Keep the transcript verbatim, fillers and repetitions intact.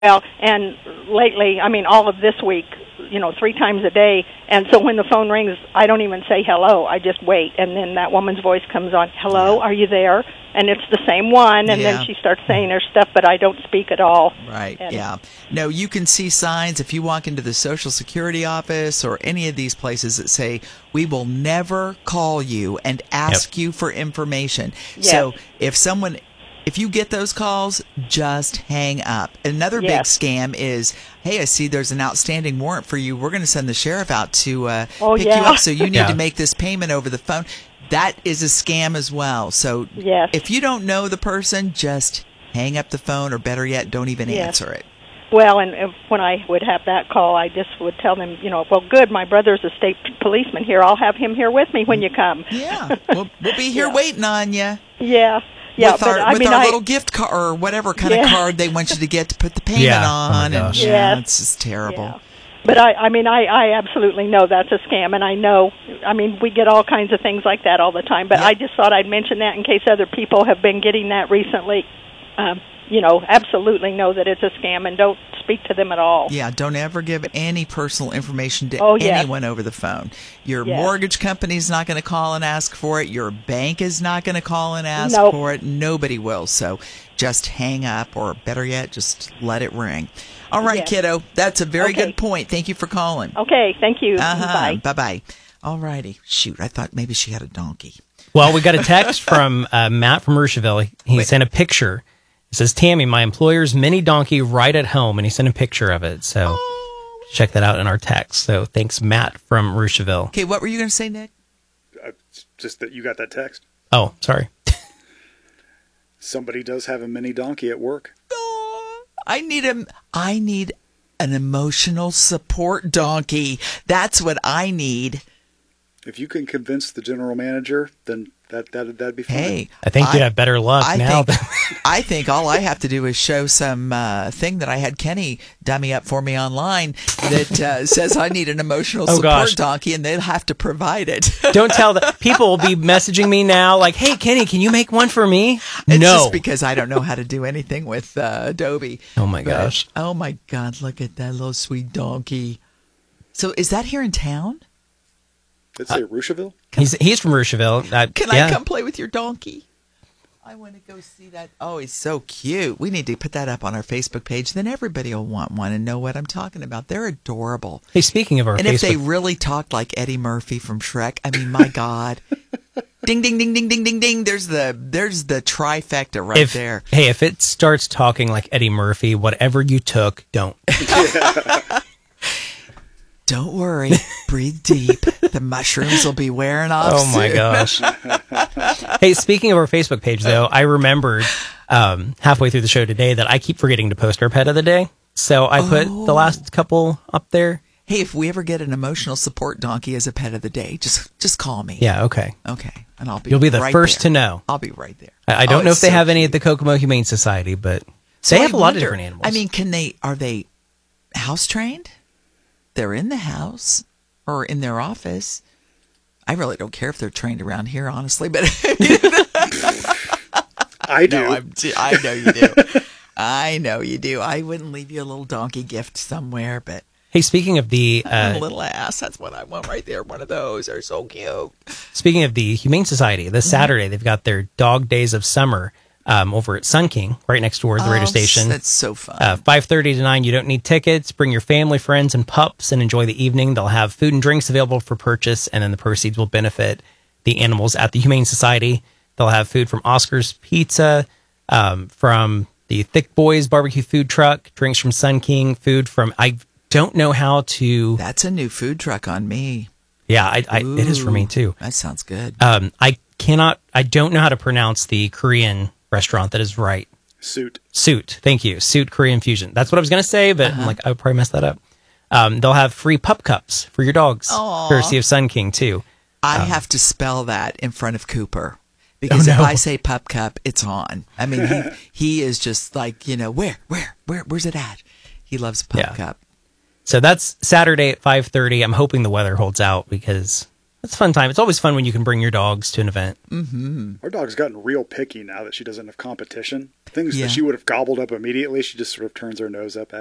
Well, and lately, I mean, all of this week, you know, three times a day. And so when the phone rings, I don't even say hello. I just wait. And then that woman's voice comes on, hello, yeah. are you there? And it's the same one. And yeah. then she starts saying her stuff, but I don't speak at all. Right, and, yeah. No, you can see signs if you walk into the Social Security office or any of these places that say, we will never call you and ask yep. you for information. Yes. So if someone... If you get those calls, just hang up. Another yes. big scam is, hey, I see there's an outstanding warrant for you. We're going to send the sheriff out to uh, oh, pick yeah. you up, so you need yeah. to make this payment over the phone. That is a scam as well. So yes. if you don't know the person, just hang up the phone, or better yet, don't even yes. answer it. Well, and if, when I would have that call, I just would tell them, you know, well, good, my brother's a state policeman here. I'll have him here with me when you come. Yeah, we'll, we'll be here yeah. waiting on you. Yeah. Yeah, with but our, I with mean, our I, little gift card or whatever kind yeah. of card they want you to get to put the payment yeah. on. Oh my and gosh. yeah, Yes. it's just terrible. Yeah. But I, I mean, I, I absolutely know that's a scam, and I know, I mean, we get all kinds of things like that all the time, but yeah. I just thought I'd mention that in case other people have been getting that recently. Um, you know, absolutely know that it's a scam, and don't speak to them at all. Yeah, don't ever give any personal information to oh, yes. anyone over the phone. Your yes. mortgage company's not going to call and ask for it. Your bank is not going to call and ask nope. for it. Nobody will. So just hang up, or better yet, just let it ring. All right, yes. kiddo. That's a very okay. good point. Thank you for calling. Okay, thank you. Uh-huh. Bye. Bye-bye. All righty. Shoot, I thought maybe she had a donkey. Well, we got a text from uh, Matt from Rushville. He Wait. sent a picture. It says, Tammy, my employer's mini donkey right at home, and he sent a picture of it. So oh. check that out in our text. So thanks, Matt from Rushville. Okay, what were you going to say, Nick? Uh, just that you got that text. Oh, sorry. Somebody does have a mini donkey at work. Oh, I need a, I need an emotional support donkey. That's what I need. If you can convince the general manager, then that that that'd be fine. Hey, I think I, you'd have better luck I now. Think, I think all I have to do is show some uh, thing that I had Kenny dummy up for me online that uh, says I need an emotional oh, support gosh. donkey, and they'll have to provide it. Don't tell that. People will be messaging me now like, hey, Kenny, can you make one for me? It's no. just because I don't know how to do anything with uh, Adobe. Oh, my But, gosh. oh, my God. Look at that little sweet donkey. So is that here in town? Did it say uh, Rushville? He's he's from Rushville. Uh, Can yeah. I come play with your donkey? I want to go see that. Oh, he's so cute. We need to put that up on our Facebook page. Then everybody will want one and know what I'm talking about. They're adorable. Hey, speaking of our and Facebook... if they really talked like Eddie Murphy from Shrek, I mean, my God. Ding, ding, ding, ding, ding, ding, ding. There's the there's the trifecta right if, there. Hey, if it starts talking like Eddie Murphy, whatever you took, don't. Don't worry. Breathe deep. The mushrooms will be wearing off Oh, my soon. gosh. Hey, speaking of our Facebook page, though, I remembered um, halfway through the show today that I keep forgetting to post our pet of the day. So I put Oh. the last couple up there. Hey, if we ever get an emotional support donkey as a pet of the day, just just call me. Yeah, okay. Okay. And I'll be You'll be the right first there. to know. I'll be right there. I, I don't Oh, know if it's they so have any cute. at the Kokomo Humane Society, but So they have I a lot wonder, of different animals. I mean, can they, are they house trained? They're in the house or in their office. I really don't care if they're trained around here, honestly, but I do. No, I'm, I know you do. I know you do. I wouldn't leave you a little donkey gift somewhere, but hey, speaking of the a uh, little ass. That's what I want right there. One of those. They're so cute. speaking of the Humane Society, this Saturday they've got their Dog Days of Summer um, over at Sun King, right next door at the radio Oh, station. That's so fun. Uh, five thirty to nine. You don't need tickets. Bring your family, friends, and pups and enjoy the evening. They'll have food and drinks available for purchase, and then the proceeds will benefit the animals at the Humane Society. They'll have food from Oscar's Pizza, um, from the Thick Boys barbecue food truck, drinks from Sun King, food from, I don't know how to... That's a new food truck on me. Yeah, I, I, it is for me, too. That sounds good. Um, I cannot, I don't know how to pronounce the Korean restaurant that is right. Suit. Suit. Thank you. Suit Korean Fusion. That's what I was going to say, but Uh-huh. I'm like, I would probably mess that up. Um, they'll have free pup cups for your dogs, Aw. courtesy of Sun King, too. I um, have to spell that in front of Cooper. Because Oh, if no. I say pup cup, it's on. I mean, he he is just like, you know, where, where, where, where's it at? He loves a pup Yeah. cup. So that's Saturday at five thirty. I'm hoping the weather holds out because It's a fun time. It's always fun when you can bring your dogs to an event. Mm-hmm. Our dog's gotten real picky now that she doesn't have competition. Things Yeah. that she would have gobbled up immediately, she just sort of turns her nose up